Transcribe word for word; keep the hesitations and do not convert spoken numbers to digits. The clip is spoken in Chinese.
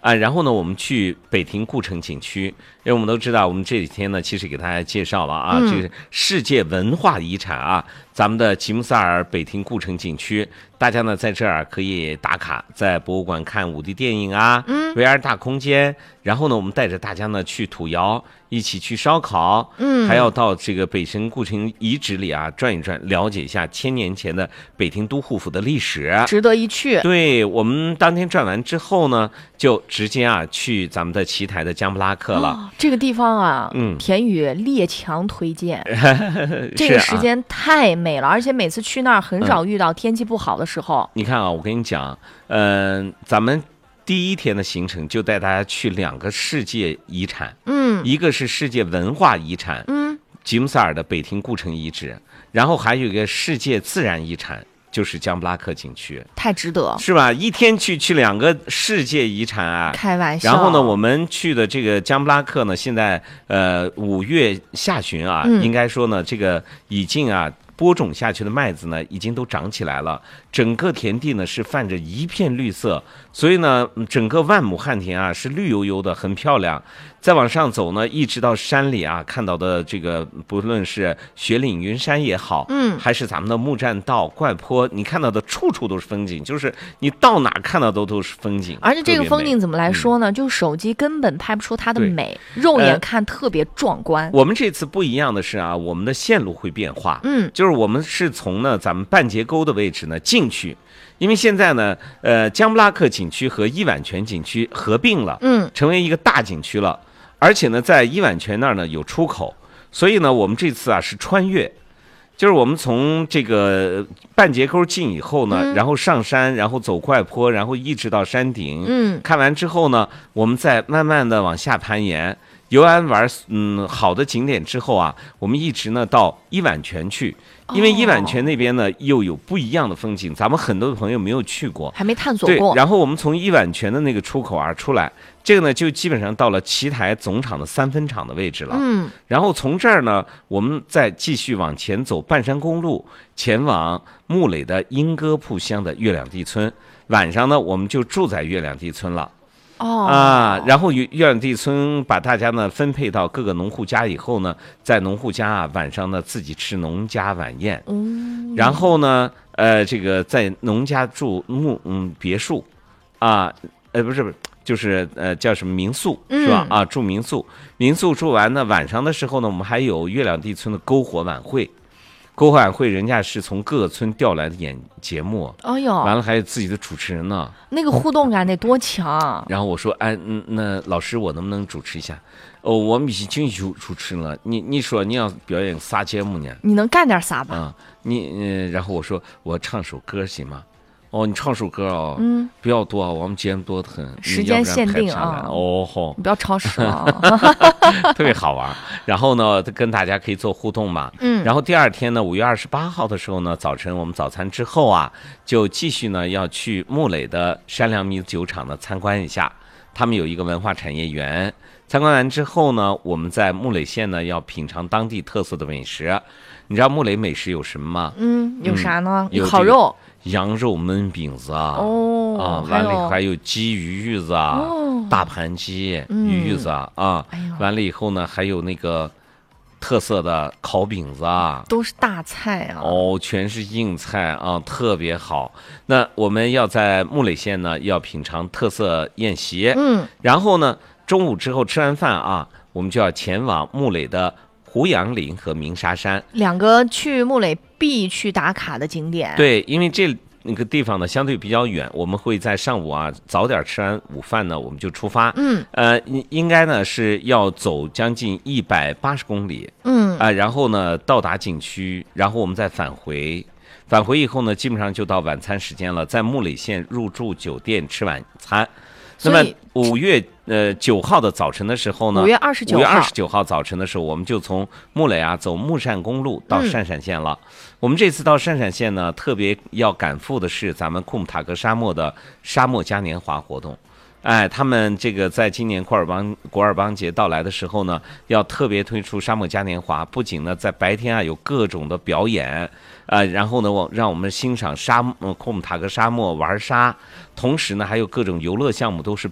啊，然后呢，我们去北亭故城景区，因为我们都知道，我们这几天呢，其实给大家介绍了啊，嗯、这个世界文化遗产啊，咱们的吉姆萨尔北亭故城景区，大家呢在这儿可以打卡，在博物馆看五 D 电影啊，嗯 ，V R 大空间，然后呢，我们带着大家呢去土窑，一起去烧烤，嗯，还要到这个北亭故城遗址里啊转一转，了解一下千年前的北亭都护府的历史， 值得一去。 对，我们当天转完之后呢，就直接啊去咱们的奇台的江布拉克了。 哦、这个地方啊，嗯，田宇列强推荐。这个时间太美了，啊、而且每次去那儿很少遇到天气不好的时候。 嗯、你看啊，我跟你讲，嗯、呃，咱们第一天的行程就带大家去两个世界遗产，嗯，一个是世界文化遗产，嗯，吉姆萨尔的北亭故城遗址，然后还有一个世界自然遗产。就是江布拉克景区， 太值得， 是吧？一天去去两个世界遗产啊， 开玩笑。 然后呢，我们去的这个江布拉克呢，现在呃五月下旬啊，嗯、应该说呢，这个已经啊播种下去的麦子呢，已经都长起来了，整个田地呢是泛着一片绿色，所以呢，整个万亩旱田啊是绿油油的，很漂亮。再往上走呢，一直到山里啊，看到的这个不论是雪岭云山也好，嗯，还是咱们的木栈道、怪坡，你看到的处处都是风景，就是你到哪看到都都是风景。 而且这个风景怎么来说呢？嗯、就手机根本拍不出它的美，肉眼看特别壮观、呃。 我们这次不一样的是啊，我们的线路会变化，嗯，就是我们是从呢咱们半截沟的位置呢进去。因为现在呢，呃，江布拉克景区和伊碗泉景区合并了，嗯，成为一个大景区了。而且呢，在伊碗泉那儿呢有出口，所以呢，我们这次啊是穿越，就是我们从这个半截沟进以后呢，嗯、然后上山，然后走怪坡，然后一直到山顶，嗯，看完之后呢，我们再慢慢的往下攀岩。游完玩嗯好的景点之后啊，我们一直呢到伊碗泉去，因为伊碗泉那边呢又有不一样的风景，咱们很多的朋友没有去过， 还没探索过。 对，然后我们从伊碗泉的那个出口啊出来，这个呢就基本上到了奇台总场的三分场的位置了。嗯，然后从这儿呢，我们再继续往前走半山公路，前往木垒的莺歌铺乡的月亮地村。晚上呢，我们就住在月亮地村了。哦啊，然后月亮地村把大家呢分配到各个农户家以后呢，在农户家啊晚上呢自己吃农家晚宴，嗯，然后呢呃这个在农家住木嗯别墅，啊呃不是不是就是呃叫什么民宿是吧？啊住民宿，民宿住完呢晚上的时候呢，我们还有月亮地村的篝火晚会。篝火晚会人家是从各个村调来的演节目，哎呦，完了还有自己的主持人呢， 那个互动感得多强。 然后我说，哎，嗯，那老师我能不能主持一下？哦，我们已经主主持了，你你说你要表演啥节目呢？ 你能干点啥吧？ 啊、嗯，你嗯，然后我说我唱首歌行吗？哦，你唱首歌哦，嗯，不要多，我们节目多得很， 时间限定啊。 哦吼， 你不要超时啊， 特别好玩。然后呢，跟大家可以做互动嘛。嗯。然后第二天呢，五月二十八号的时候呢，早晨我们早餐之后啊，就继续呢要去木垒的山良米酒厂呢参观一下，他们有一个文化产业园。参观完之后呢，我们在木垒县呢要品尝当地特色的美食。你知道木垒美食有什么吗？ 嗯，有啥呢？ 有烤肉。 羊肉焖饼子啊， 哦， 啊，完了还有鸡鱼子啊，哦、大盘鸡、嗯、鱼子啊，啊，哎、完了以后呢，还有那个特色的烤饼子啊， 都是大菜啊， 哦，全是硬菜啊，特别好。那我们要在木垒县呢，要品尝特色宴席，嗯，然后呢，中午之后吃完饭啊，我们就要前往木垒的胡杨林和鸣沙山， 两个去木垒必去打卡的景点。 对，因为这那个地方呢相对比较远，我们会在上午啊早点吃完午饭呢，我们就出发。嗯，呃，应该呢是要走将近一百八十公里。嗯，啊、呃，然后呢到达景区，然后我们再返回。返回以后呢，基本上就到晚餐时间了，在木垒县入住酒店吃晚餐。那么五月呃九号的早晨的时候呢， 五月二十九号， 五月二十九号早晨的时候，我们就从木垒啊走木汕公路到汕汕县了。嗯、我们这次到汕汕县呢，特别要赶赴的是咱们库姆塔格沙漠的沙漠嘉年华活动。哎，他们这个在今年库尔邦古尔邦节到来的时候呢，要特别推出沙漠嘉年华，不仅呢在白天啊有各种的表演，呃，然后呢我让我们欣赏沙漠库姆塔格沙漠玩沙，同时呢还有各种游乐项目都是